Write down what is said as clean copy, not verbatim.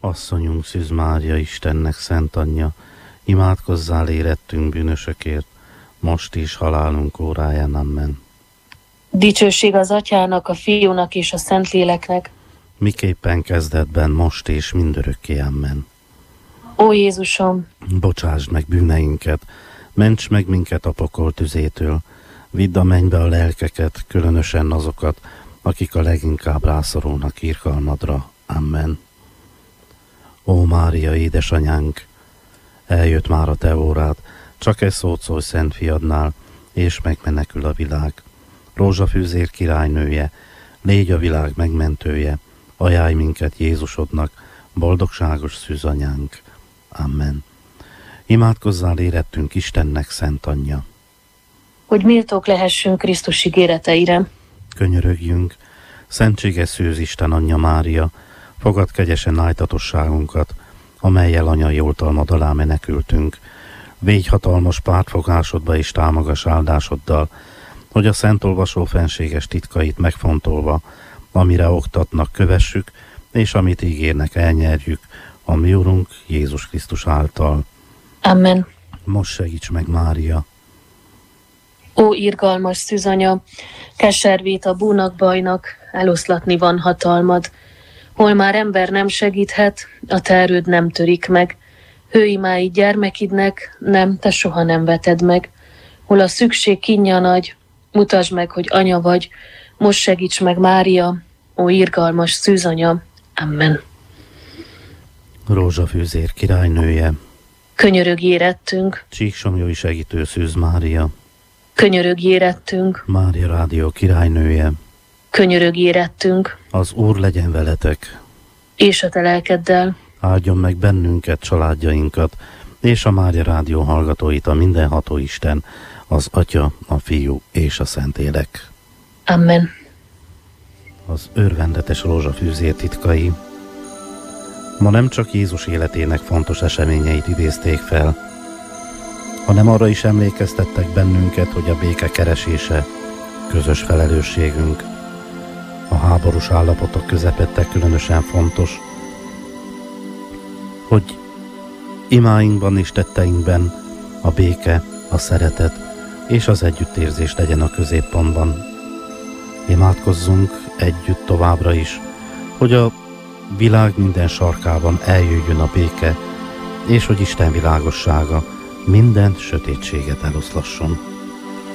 Asszonyunk Szűz Mária, Istennek szent anyja, imádkozzál érettünk bűnösökért, most is halálunk óráján. Amen. Dicsőség az Atyának, a Fiúnak és a Szentléleknek. Miképpen kezdetben, most és mindörökké. Amen. Ó Jézusom, Bocsásd meg bűneinket, ments meg minket a pokol tüzétől, vidd a mennybe a lelkeket, különösen azokat, akik a leginkább rászorulnak irgalmadra. Amen. Ó Mária, édesanyánk, eljött már a te órád, csak egy szót szólj Szent Fiadnál, és megmenekül a világ. Rózsafűzér királynője, légy a világ megmentője, ajánlj minket Jézusodnak, boldogságos szűzanyánk. Amen. Imádkozzál érettünk Istennek szent anyja, hogy méltók lehessünk Krisztus ígéreteire. könyörögjünk, szentséges szűz Isten anyja Mária, fogad kegyesen ájtatosságunkat, amellyel anyai oltalmad alá menekültünk. Végy hatalmas pártfogásodba és támogass áldásoddal, hogy a szent olvasó fenséges titkait megfontolva, amire oktatnak, kövessük, és amit ígérnek, elnyerjük, a mi Urunk Jézus Krisztus által. Amen. Most segíts meg, Mária! Ó irgalmas szűzanya, keservét a búnak bajnak, eloszlatni van hatalmad. Hol már ember nem segíthet, a te erőd nem törik meg. Hőimáid gyermekidnek, nem, te soha nem veted meg. Hol a szükség kínja nagy, mutasd meg, hogy anya vagy. Most segíts meg, Mária, ó irgalmas szűzanya. Amen. Rózsafűzér királynője, Könyörögj érettünk, csíksomjói segítő Szűz Mária, könyörögj érettünk, Mária Rádió királynője, könyörögj érettünk, az Úr legyen veletek, és a te lelkeddel. áldjon meg bennünket, családjainkat, és a Mária Rádió hallgatóit a mindenható Isten, az Atya, a Fiú és a Szentlélek. Amen. Az örvendetes rózsafűzér titkai. Ma nem csak Jézus életének fontos eseményeit idézték fel, hanem arra is emlékeztettek bennünket, hogy a béke keresése közös felelősségünk. A háborús állapotok közepette különösen fontos, hogy imáinkban és tetteinkben a béke, a szeretet és az együttérzés legyen a középpontban. Imádkozzunk együtt továbbra is, hogy a világ minden sarkában eljöjjön a béke, és hogy Isten világossága minden sötétséget eloszlasson.